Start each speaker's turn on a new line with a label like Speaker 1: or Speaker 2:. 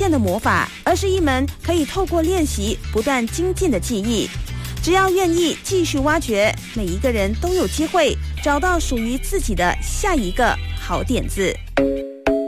Speaker 1: 的魔法，而是一门可以透过练习不断精进的技艺。只要愿意继续挖掘，每一个人都有机会找到属于自己的下一个好点子。